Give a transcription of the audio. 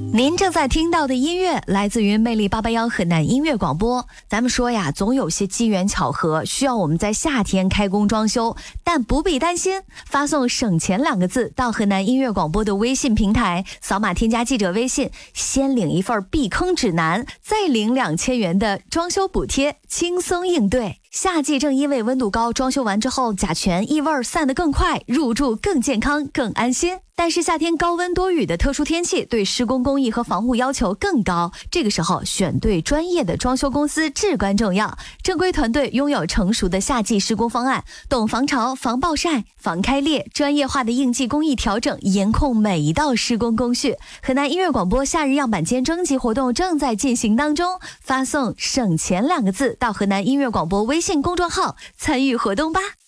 您正在听到的音乐来自于魅力881河南音乐广播。咱们说呀，总有些机缘巧合需要我们在夏天开工装修，但不必担心，发送省钱2个字到河南音乐广播的微信平台，扫码添加记者微信，先领一份避坑指南，再领2000元的装修补贴，轻松应对。夏季正因为温度高，装修完之后甲醛异味散得更快，入住更健康更安心。但是夏天高温多雨的特殊天气对施工工艺和防护要求更高，这个时候选对专业的装修公司至关重要。正规团队拥有成熟的夏季施工方案，懂防潮、防暴晒、防开裂，专业化的应季工艺调整，严控每一道施工工序。河南音乐广播夏日样板间征集活动正在进行当中，发送省钱2个字到河南音乐广播微信公众号参与活动吧。